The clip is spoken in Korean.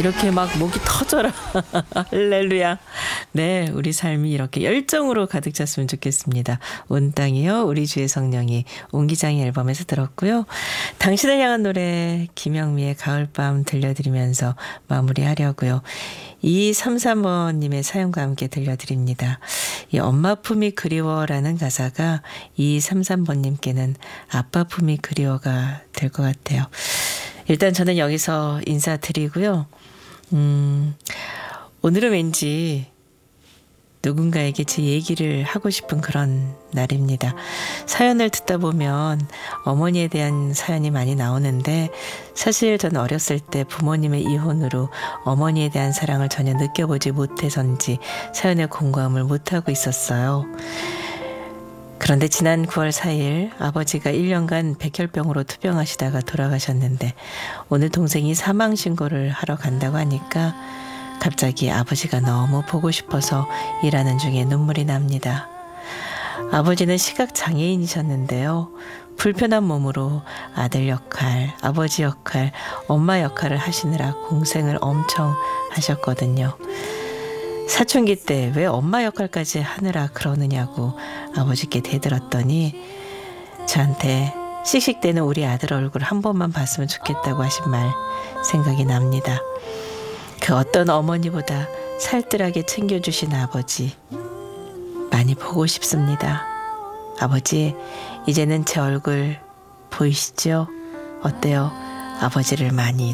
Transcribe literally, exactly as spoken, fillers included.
이렇게 막 목이 터져라. 할렐루야. 네, 우리 삶이 이렇게 열정으로 가득 찼으면 좋겠습니다. 온 땅이요 우리 주의 성령이 옹기장의 앨범에서 들었고요. 당신을 향한 노래 김영미의 가을밤 들려드리면서 마무리하려고요. 이삼삼 번님의 사연과 함께 들려드립니다. 이 엄마 품이 그리워라는 가사가 이삼삼 번님께는 아빠 품이 그리워가 될 것 같아요. 일단 저는 여기서 인사드리고요. 음, 오늘은 왠지 누군가에게 제 얘기를 하고 싶은 그런 날입니다. 사연을 듣다 보면 어머니에 대한 사연이 많이 나오는데 사실 저는 어렸을 때 부모님의 이혼으로 어머니에 대한 사랑을 전혀 느껴보지 못해서인지 사연에 공감을 못하고 있었어요. 그런데 지난 구월 사일 아버지가 일 년간 백혈병으로 투병하시다가 돌아가셨는데 오늘 동생이 사망신고를 하러 간다고 하니까 갑자기 아버지가 너무 보고 싶어서 일하는 중에 눈물이 납니다. 아버지는 시각장애인이셨는데요. 불편한 몸으로 아들 역할, 아버지 역할, 엄마 역할을 하시느라 공생을 엄청 하셨거든요. 사춘기 때 왜 엄마 역할까지 하느라 그러느냐고 아버지께 대들었더니 저한테 씩씩대는 우리 아들 얼굴 한 번만 봤으면 좋겠다고 하신 말 생각이 납니다. 그 어떤 어머니보다 살뜰하게 챙겨주신 아버지 많이 보고 싶습니다. 아버지 이제는 제 얼굴 보이시죠? 어때요? 아버지를 많이